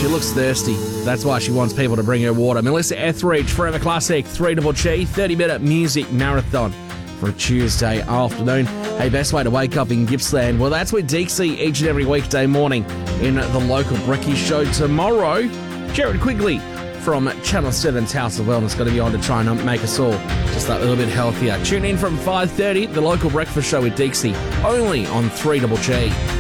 looks thirsty. That's why she wants people to bring her water. Melissa Etheridge, Forever Classic, 3 Double Chi, 30-minute music marathon for a Tuesday afternoon. Hey, best way to wake up in Gippsland? Well, that's with Deeksy each and every weekday morning in the local Brekkie show. Tomorrow, Jared Quigley from Channel 7's House of Wellness going to be on to try and make us all just that little bit healthier. Tune in from 5:30, the local breakfast show with Deeksy, only on 3 Double Chi.